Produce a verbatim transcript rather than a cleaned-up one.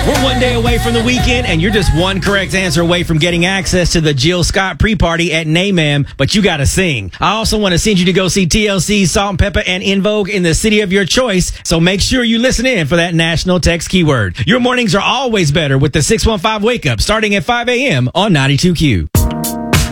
We're one day away from the weekend, and you're just one correct answer away from getting access to the Jill Scott pre-party at NAMM, but you gotta sing. I also want to send you to go see T L C, Salt and Pepper, and In Vogue in the city of your choice, so make sure you listen in for that national text keyword. Your mornings are always better with the six one five Wake Up, starting at five a.m. on ninety-two Q.